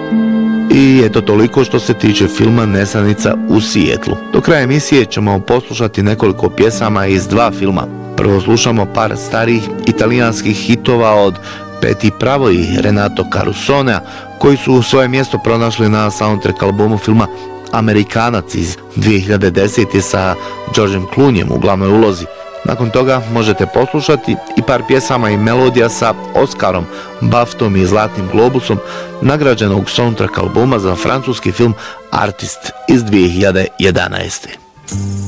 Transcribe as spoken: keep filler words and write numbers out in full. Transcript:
I eto toliko što se tiče filma Nesanica u Sijetlu. Do kraja emisije ćemo poslušati nekoliko pjesama iz dva filma. Prvo slušamo par starih italijanskih hitova od Peti Pravo i Renato Carusonea, koji su svoje mjesto pronašli na soundtrack albumu filma Amerikanac iz dvije hiljade desete. sa Georgeom Clooneyem u glavnoj ulozi. Nakon toga možete poslušati i par pjesama i melodija sa Oscarom, Baftom i Zlatnim globusom nagrađenog soundtrack albuma za francuski film Artist iz dvije hiljade jedanaeste.